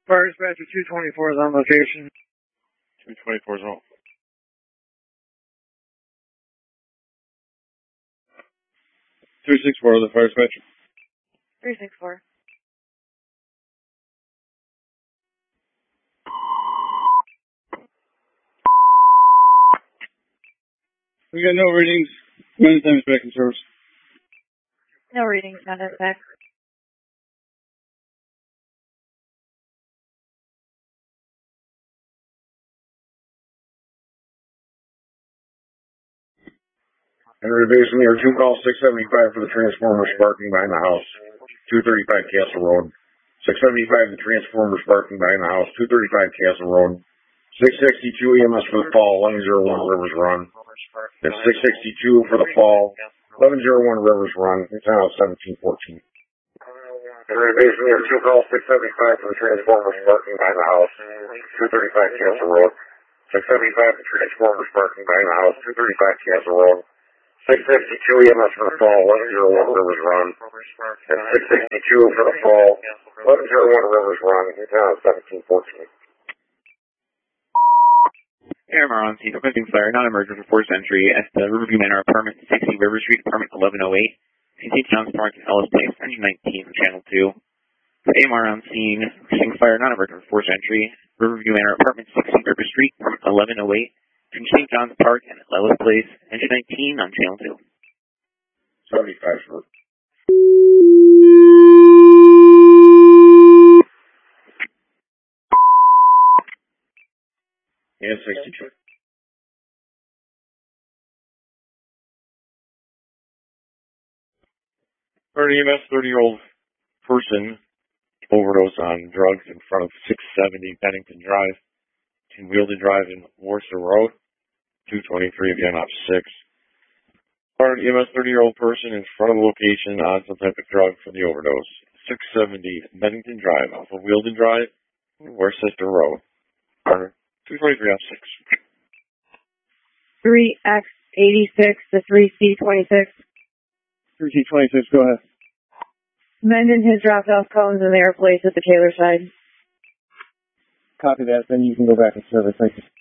Fire dispatcher 224 is on location. 224 is on. 364, the fire dispatcher. 364. We got no readings. Many times back in service. No readings, not at back. Henry Basin, your 2 call 675 for the transformer sparking behind the house. 235 Castle Road. 675, the transformer sparking behind the house. 235 Castle Road. 662 EMS for the fall, 1101 Rivers Run. That's 662 for the fall, 1101 Rivers Run. It's now 1714. Henry Basin, your 2 call 675 for the transformer sparking behind the house. 235 Castle Road. 675, the transformer sparking behind the house. 235 Castle Road. 662 EMS for the fall, 1101 Rivers Run. That's 662 for the fall, 1101 Rivers Run. It's now 1714. AMR on scene, opening fire, non-emergent for forced entry at the Riverview Manor apartment, 60 River Street, apartment 1108. St. John's Park, Ellis Place, engine 19 from Channel 2. For AMR on scene, opening fire, non-emergent for forced entry, Riverview Manor apartment, 60 River Street, apartment 1108. From St. John's Park and Ellis Place, engine 19 on Channel 2. 75 for and 62. An EMS 30-year-old person overdose on drugs in front of 670 Bennington Drive in Wheeldon Drive in Worcester Road. 223 again off 6. An EMS 30-year-old person in front of the location on some type of drug for the overdose. 670 Bennington Drive off of Wheeldon Drive in Worcester Road. 223 off 6. 3X86 to 3C26. 3C26, go ahead. Mendon has dropped off cones and they are placed at the Taylor side. Copy that, then you can go back and service. Thank you.